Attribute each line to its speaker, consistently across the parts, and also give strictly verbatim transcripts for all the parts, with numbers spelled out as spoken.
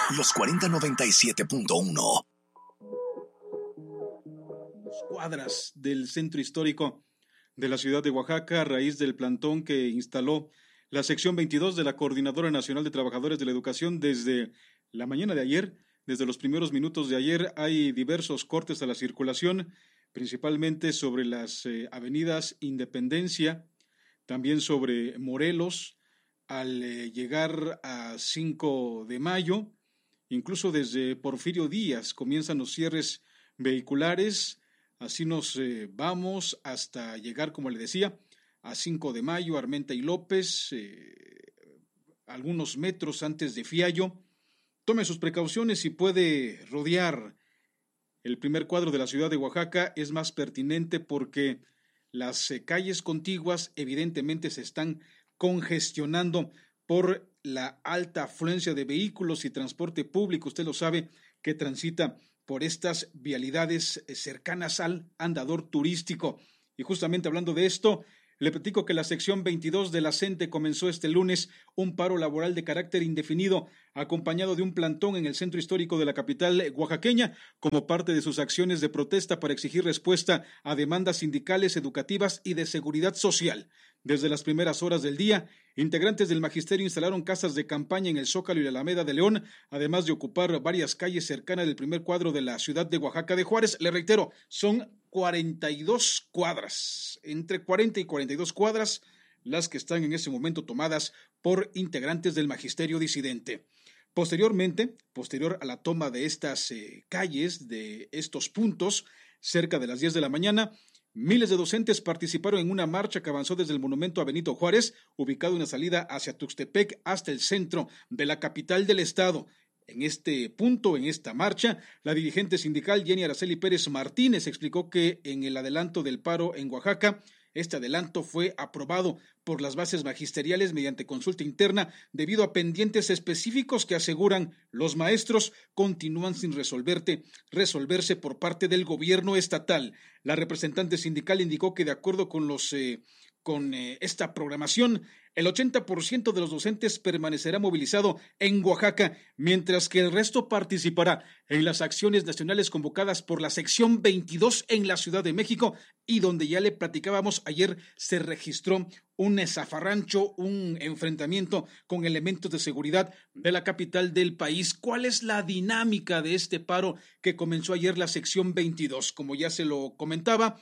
Speaker 1: Los cuarenta noventa y siete punto uno.
Speaker 2: Cuadras del centro histórico de la ciudad de Oaxaca a raíz del plantón que instaló la sección veintidós de la Coordinadora Nacional de Trabajadores de la Educación desde la mañana de ayer. Desde los primeros minutos de ayer hay diversos cortes a la circulación, principalmente sobre las eh, avenidas Independencia, también sobre Morelos, al eh, llegar a cinco de mayo, incluso desde Porfirio Díaz comienzan los cierres vehiculares. Así nos eh, vamos hasta llegar, como le decía, a cinco de mayo, Armenta y López, eh, algunos metros antes de Fiallo. Tome sus precauciones si puede rodear el primer cuadro de la ciudad de Oaxaca. Es más pertinente porque las eh, calles contiguas evidentemente se están congestionando por la alta afluencia de vehículos y transporte público. Usted lo sabe, que transita por estas vialidades cercanas al andador turístico. Y justamente hablando de esto, le platico que la sección veintidós de la CENTE comenzó este lunes un paro laboral de carácter indefinido, acompañado de un plantón en el centro histórico de la capital oaxaqueña, como parte de sus acciones de protesta para exigir respuesta a demandas sindicales, educativas y de seguridad social. Desde las primeras horas del día, integrantes del magisterio instalaron casas de campaña en el Zócalo y la Alameda de León, además de ocupar varias calles cercanas del primer cuadro de la ciudad de Oaxaca de Juárez. Le reitero, son cuarenta y dos cuadras, entre cuarenta y cuarenta y dos cuadras, las que están en ese momento tomadas por integrantes del magisterio disidente. Posteriormente, posterior a la toma de estas eh, calles, de estos puntos, cerca de las diez de la mañana, miles de docentes participaron en una marcha que avanzó desde el monumento a Benito Juárez, ubicado en la salida hacia Tuxtepec, hasta el centro de la capital del estado. En este punto, en esta marcha, la dirigente sindical Jenny Araceli Pérez Martínez explicó que en el adelanto del paro en Oaxaca, este adelanto fue aprobado por las bases magisteriales mediante consulta interna debido a pendientes específicos que aseguran los maestros continúan sin resolverte, resolverse por parte del gobierno estatal. La representante sindical indicó que de acuerdo con los eh, con eh, esta programación, el ochenta por ciento de los docentes permanecerá movilizado en Oaxaca, mientras que el resto participará en las acciones nacionales convocadas por la sección veintidós en la Ciudad de México, y donde ya le platicábamos ayer se registró un zafarrancho, un enfrentamiento con elementos de seguridad de la capital del país. ¿Cuál es la dinámica de este paro que comenzó ayer la sección veintidós? Como ya se lo comentaba,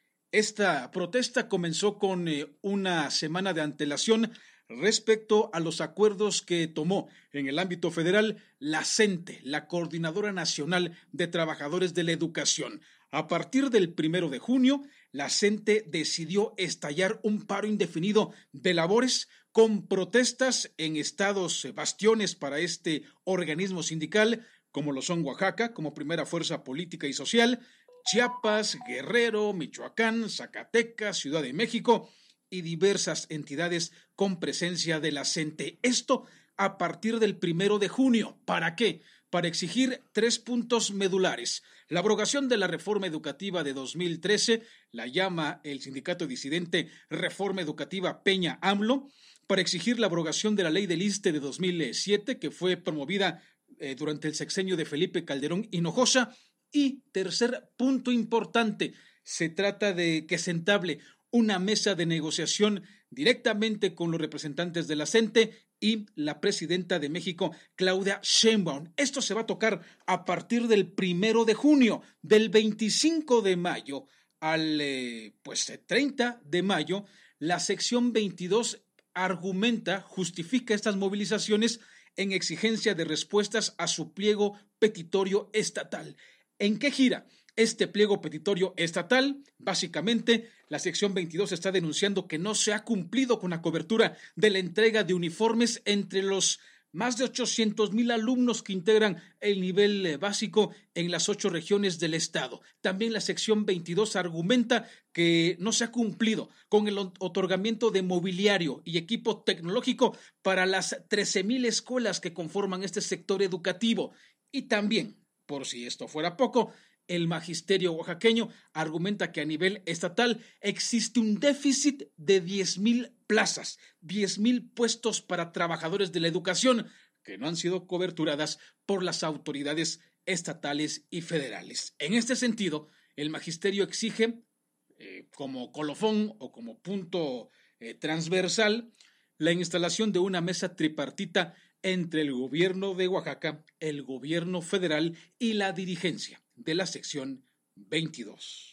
Speaker 2: esta protesta comenzó con eh, una semana de antelación respecto a los acuerdos que tomó en el ámbito federal la CENTE, la Coordinadora Nacional de Trabajadores de la Educación. A partir del primero de junio, la CENTE decidió estallar un paro indefinido de labores con protestas en estados eh, bastiones para este organismo sindical, como lo son Oaxaca, como primera fuerza política y social, Chiapas, Guerrero, Michoacán, Zacatecas, Ciudad de México y diversas entidades con presencia de la CENTE. Esto a partir del primero de junio. ¿Para qué? Para exigir tres puntos medulares. La abrogación de la reforma educativa de dos mil trece, la llama el sindicato disidente Reforma Educativa Peña AMLO, para exigir la abrogación de la ley del ISSSTE de dos mil siete, que fue promovida eh, durante el sexenio de Felipe Calderón Hinojosa. Y tercer punto importante, se trata de que se entable una mesa de negociación directamente con los representantes de la CENTE y la presidenta de México, Claudia Sheinbaum. Esto se va a tocar a partir del primero de junio, del veinticinco de mayo al eh, pues treinta de mayo. La sección veintidós argumenta, justifica estas movilizaciones en exigencia de respuestas a su pliego petitorio estatal. ¿En qué gira este pliego petitorio estatal? Básicamente, la sección veintidós está denunciando que no se ha cumplido con la cobertura de la entrega de uniformes entre los más de ochocientos mil alumnos que integran el nivel básico en las ocho regiones del estado. También la sección veintidós argumenta que no se ha cumplido con el otorgamiento de mobiliario y equipo tecnológico para las trece mil escuelas que conforman este sector educativo. Y también, por si esto fuera poco, el magisterio oaxaqueño argumenta que a nivel estatal existe un déficit de diez mil plazas, diez mil puestos para trabajadores de la educación que no han sido coberturadas por las autoridades estatales y federales. En este sentido, el magisterio exige, eh, como colofón o como punto eh, transversal, la instalación de una mesa tripartita entre el gobierno de Oaxaca, el gobierno federal y la dirigencia de la sección veintidós.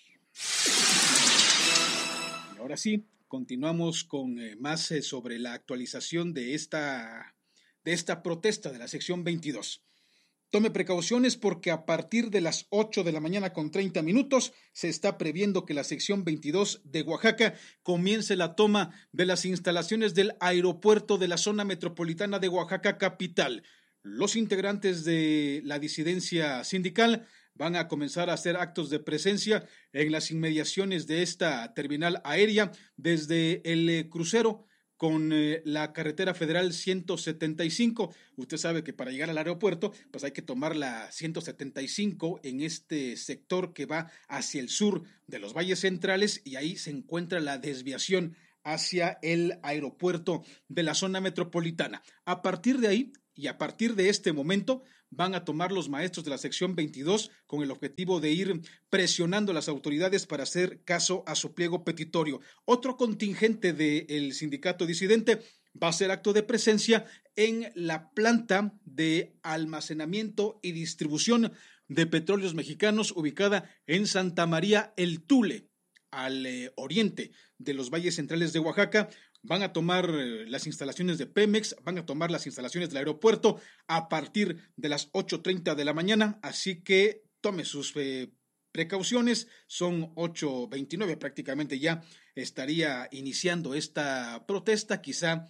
Speaker 2: Y ahora sí, continuamos con eh, más eh, sobre la actualización de esta, de esta protesta de la sección veintidós. Tome precauciones porque a partir de las ocho de la mañana con treinta minutos se está previendo que la sección veintidós de Oaxaca comience la toma de las instalaciones del aeropuerto de la zona metropolitana de Oaxaca capital. Los integrantes de la disidencia sindical van a comenzar a hacer actos de presencia en las inmediaciones de esta terminal aérea desde el eh, crucero con eh, la carretera federal ciento setenta y cinco. Usted sabe que para llegar al aeropuerto pues hay que tomar la ciento setenta y cinco en este sector que va hacia el sur de los valles centrales y ahí se encuentra la desviación hacia el aeropuerto de la zona metropolitana. A partir de ahí y a partir de este momento van a tomar los maestros de la sección veintidós con el objetivo de ir presionando a las autoridades para hacer caso a su pliego petitorio. Otro contingente del sindicato disidente va a hacer acto de presencia en la planta de almacenamiento y distribución de petróleos mexicanos ubicada en Santa María El Tule, al eh, oriente de los valles centrales de Oaxaca. Van a tomar las instalaciones de Pemex, van a tomar las instalaciones del aeropuerto a partir de las ocho treinta de la mañana, así que tome sus eh, precauciones. Son ocho veintinueve, prácticamente ya estaría iniciando esta protesta, quizá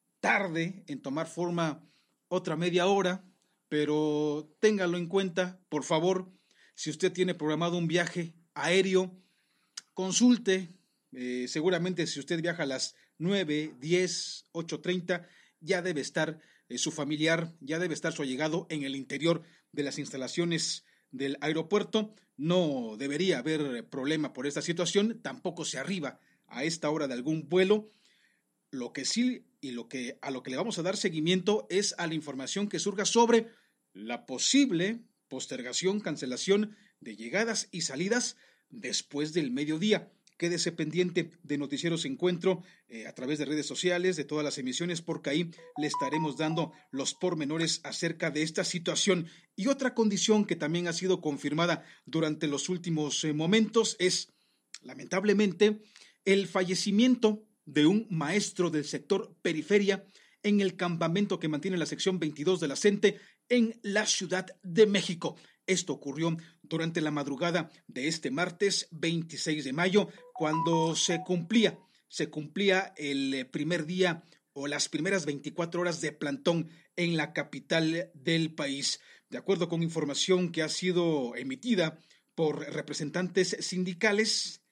Speaker 2: tarde en tomar forma otra media hora, pero téngalo en cuenta, por favor. Si usted tiene programado un viaje aéreo, consulte. Eh, seguramente si usted viaja a las nueve, diez, ocho treinta, ya debe estar eh, su familiar, ya debe estar su allegado en el interior de las instalaciones del aeropuerto. No debería haber problema por esta situación, tampoco se arriba a esta hora de algún vuelo. Lo que sí y lo que, a lo que le vamos a dar seguimiento es a la información que surja sobre la posible postergación, cancelación de llegadas y salidas después del mediodía. Quédese pendiente de Noticieros Encuentro eh, a través de redes sociales, de todas las emisiones, porque ahí le estaremos dando los pormenores acerca de esta situación. Y otra condición que también ha sido confirmada durante los últimos eh, momentos es, lamentablemente, el fallecimiento de un maestro del sector periferia en el campamento que mantiene la sección veintidós de la CENTE en la Ciudad de México. Esto ocurrió durante la madrugada de este martes veintiséis de mayo, cuando se cumplía, se cumplía el primer día o las primeras veinticuatro horas de plantón en la capital del país. De acuerdo con información que ha sido emitida por representantes sindicales,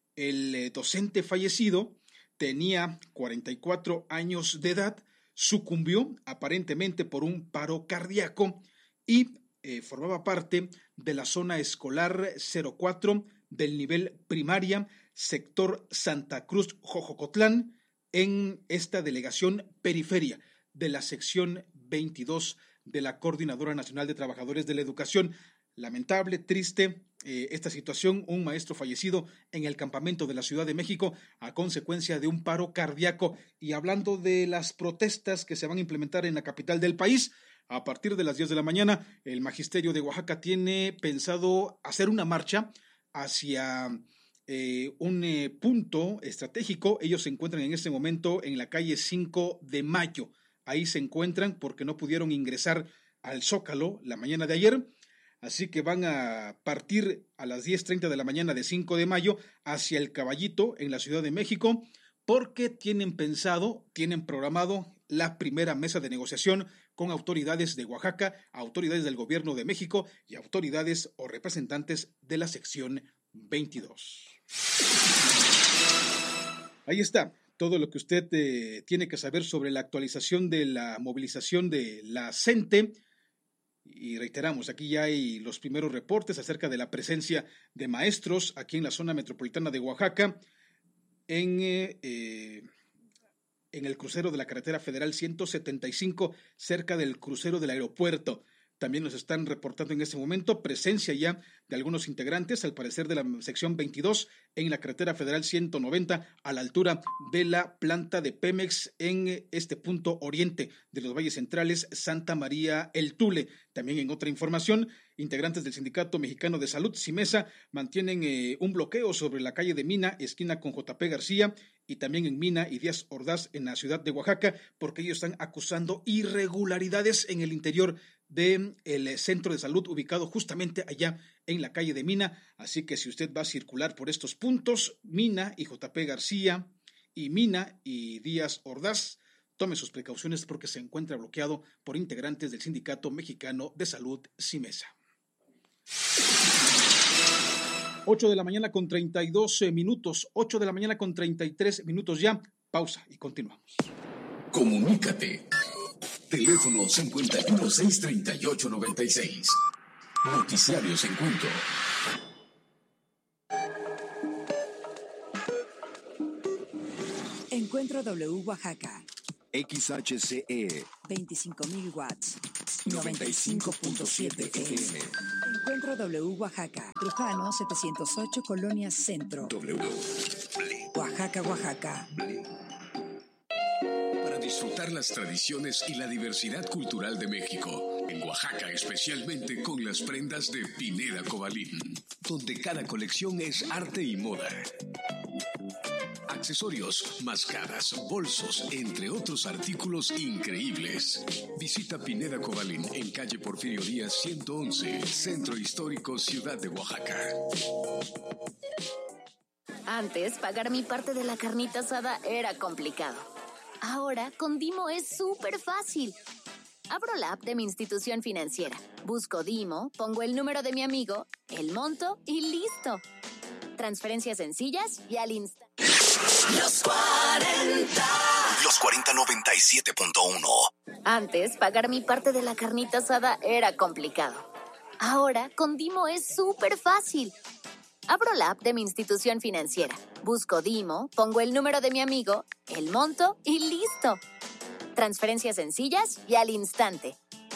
Speaker 2: el docente fallecido tenía cuarenta y cuatro años de edad, sucumbió aparentemente por un paro cardíaco y Eh, formaba parte de la zona escolar cero cuatro del nivel primaria, sector Santa Cruz Jojocotlán, en esta delegación periferia de la sección veintidós de la Coordinadora Nacional de Trabajadores de la Educación. Lamentable, triste eh, esta situación, un maestro fallecido en el campamento de la Ciudad de México a consecuencia de un paro cardíaco. Y hablando de las protestas que se van a implementar en la capital del país, a partir de las diez de la mañana, el Magisterio de Oaxaca tiene pensado hacer una marcha hacia eh, un eh, punto estratégico. Ellos se encuentran en este momento en la calle cinco de mayo. Ahí se encuentran porque no pudieron ingresar al Zócalo la mañana de ayer. Así que van a partir a las diez treinta de la mañana de cinco de mayo hacia el Caballito en la Ciudad de México, porque tienen pensado, tienen programado la primera mesa de negociación con autoridades de Oaxaca, autoridades del gobierno de México y autoridades o representantes de la sección veintidós. Ahí está todo lo que usted eh, tiene que saber sobre la actualización de la movilización de la CENTE. Y reiteramos, aquí ya hay los primeros reportes acerca de la presencia de maestros aquí en la zona metropolitana de Oaxaca en eh, eh, en el crucero de la carretera federal ciento setenta y cinco, cerca del crucero del aeropuerto. También nos están reportando en este momento presencia ya de algunos integrantes, al parecer de la sección veintidós, en la carretera federal ciento noventa, a la altura de la planta de Pemex en este punto oriente de los Valles Centrales, Santa María El Tule. También en otra información, integrantes del Sindicato Mexicano de Salud, SIMESA, mantienen eh, un bloqueo sobre la calle de Mina, esquina con J P García, y también en Mina y Díaz Ordaz en la ciudad de Oaxaca, porque ellos están acusando irregularidades en el interior del centro de salud ubicado justamente allá en la calle de Mina. Así que si usted va a circular por estos puntos, Mina y J P García, y Mina y Díaz Ordaz, tome sus precauciones porque se encuentra bloqueado por integrantes del Sindicato Mexicano de Salud, SIMESA. ocho de la mañana con treinta y dos minutos, ocho de la mañana con treinta y tres minutos ya. Pausa y continuamos.
Speaker 1: Comunícate. Teléfono cincuenta y uno, seiscientos treinta y ocho, noventa y seis. Noticiarios Encuentro.
Speaker 3: Encuentro W Oaxaca.
Speaker 1: X H C E.
Speaker 3: veinticinco mil watts.
Speaker 1: noventa y cinco punto siete F M.
Speaker 3: Encuentro W Oaxaca. Trujano setecientos ocho, Colonia Centro.
Speaker 1: W.
Speaker 3: Oaxaca, Oaxaca.
Speaker 1: Para disfrutar las tradiciones y la diversidad cultural de México. En Oaxaca, especialmente con las prendas de Pineda Cobalín, donde cada colección es arte y moda. Accesorios, máscaras, bolsos, entre otros artículos increíbles. Visita Pineda Cobalín en calle Porfirio Díaz ciento once, Centro Histórico, Ciudad de Oaxaca.
Speaker 4: Antes, pagar mi parte de la carnita asada era complicado. Ahora, con Dimo es súper fácil. Abro la app de mi institución financiera, busco Dimo, pongo el número de mi amigo, el monto y listo. Transferencias sencillas y al instante.
Speaker 1: Los cuarenta. Los cuarenta noventa y siete punto uno.
Speaker 4: Antes, pagar mi parte de la carnita asada era complicado. Ahora, con Dimo es súper fácil. Abro la app de mi institución financiera, busco Dimo, pongo el número de mi amigo, el monto y listo. Transferencias sencillas y al instante.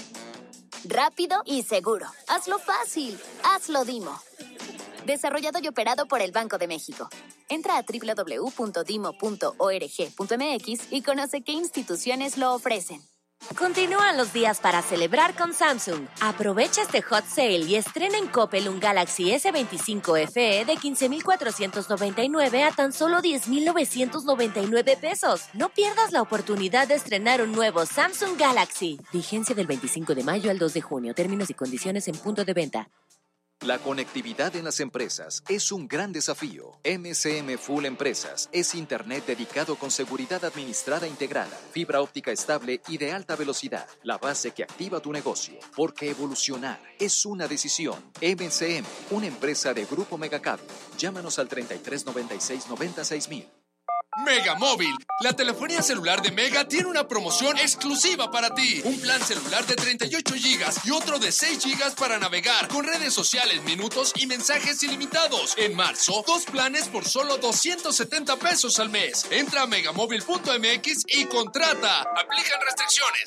Speaker 4: Rápido y seguro. Hazlo fácil. Hazlo Dimo. Desarrollado y operado por el Banco de México. Entra a doble u doble u doble u punto dimo punto org punto m x y conoce qué instituciones lo ofrecen.
Speaker 5: Continúan los días para celebrar con Samsung. Aprovecha este hot sale y estrena en Coppel un Galaxy S veinticinco F E de quince mil cuatrocientos noventa y nueve a tan solo diez mil novecientos noventa y nueve pesos. No pierdas la oportunidad de estrenar un nuevo Samsung Galaxy. Vigencia del veinticinco de mayo al dos de junio. Términos y condiciones en punto de venta.
Speaker 6: La conectividad en las empresas es un gran desafío. M C M Full Empresas es Internet dedicado con seguridad administrada integrada, fibra óptica estable y de alta velocidad. La base que activa tu negocio. Porque evolucionar es una decisión. M C M, una empresa de Grupo Megacable. Llámanos al treinta y tres noventa y seis noventa y seis mil.
Speaker 7: Mega Móvil, la telefonía celular de Mega tiene una promoción exclusiva para ti. Un plan celular de treinta y ocho gigas y otro de seis gigas para navegar con redes sociales, minutos y mensajes ilimitados. En marzo, dos planes por solo doscientos setenta pesos al mes. Entra a megamóvil punto m x y contrata. Aplican restricciones.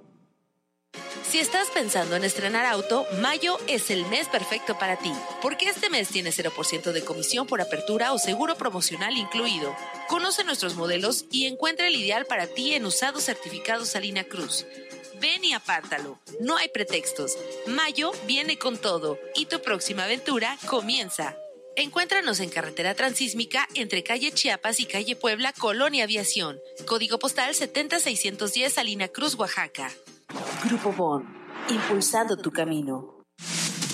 Speaker 5: Si estás pensando en estrenar auto, mayo es el mes perfecto para ti, porque este mes tiene cero por ciento de comisión por apertura o seguro promocional incluido. Conoce nuestros modelos y encuentra el ideal para ti en usados certificados Salina Cruz. Ven y apártalo, no hay pretextos. Mayo viene con todo y tu próxima aventura comienza. Encuéntranos en carretera transísmica entre calle Chiapas y calle Puebla, Colonia Aviación. Código postal setenta seiscientos diez, Salina Cruz, Oaxaca.
Speaker 8: Grupo Bon, impulsando tu camino.